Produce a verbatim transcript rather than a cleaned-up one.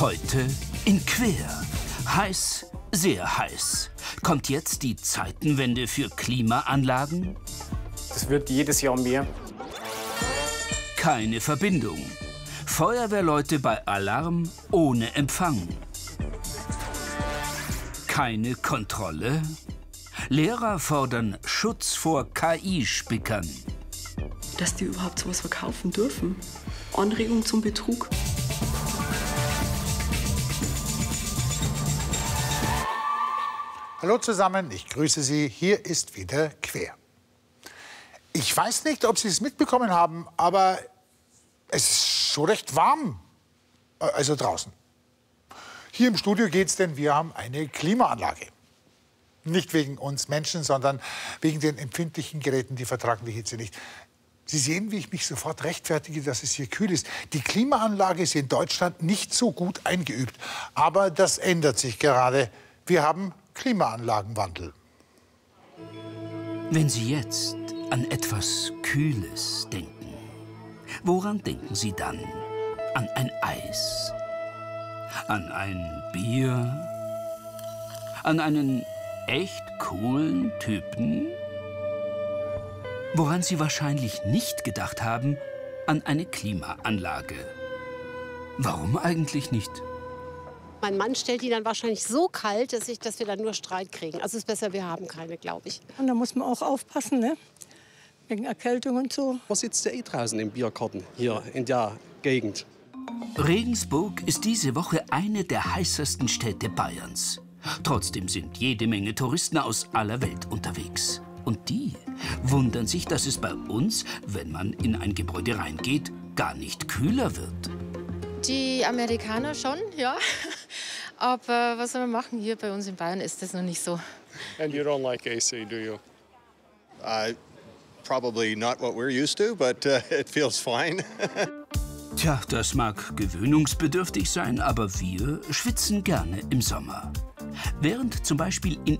Heute in Quer. Heiß, sehr heiß. Kommt jetzt die Zeitenwende für Klimaanlagen? Es wird jedes Jahr mehr. Keine Verbindung. Feuerwehrleute bei Alarm ohne Empfang. Keine Kontrolle. Lehrer fordern Schutz vor K I-Spickern. Dass die überhaupt sowas verkaufen dürfen. Anregung zum Betrug. Hallo zusammen, ich grüße Sie. Hier ist wieder Quer. Ich weiß nicht, ob Sie es mitbekommen haben, aber es ist schon recht warm, also draußen. Hier im Studio geht's, denn wir haben eine Klimaanlage. Nicht wegen uns Menschen, sondern wegen den empfindlichen Geräten, die vertragen die Hitze nicht. Sie sehen, wie ich mich sofort rechtfertige, dass es hier kühl ist. Die Klimaanlage ist in Deutschland nicht so gut eingeübt. Aber das ändert sich gerade. Wir haben Klimaanlagenwandel. Wenn Sie jetzt an etwas Kühles denken, woran denken Sie dann? An ein Eis? An ein Bier? An einen echt coolen Typen? Woran Sie wahrscheinlich nicht gedacht haben, an eine Klimaanlage. Warum eigentlich nicht? Mein Mann stellt die dann wahrscheinlich so kalt, dass, ich, dass wir dann nur Streit kriegen. Also es ist besser, wir haben keine, glaube ich. Und da muss man auch aufpassen, ne? Wegen Erkältung und so. Man sitzt ja eh draußen im Biergarten hier in der Gegend. Regensburg ist diese Woche eine der heißesten Städte Bayerns. Trotzdem sind jede Menge Touristen aus aller Welt unterwegs. Und die wundern sich, dass es bei uns, wenn man in ein Gebäude reingeht, gar nicht kühler wird. Die Amerikaner schon, ja. Aber was soll man machen? Hier bei uns in Bayern ist das noch nicht so. And you don't like A C, do you? Uh, probably not what we're used to, but uh, it feels fine. Tja, das mag gewöhnungsbedürftig sein, aber wir schwitzen gerne im Sommer. Während zum Beispiel in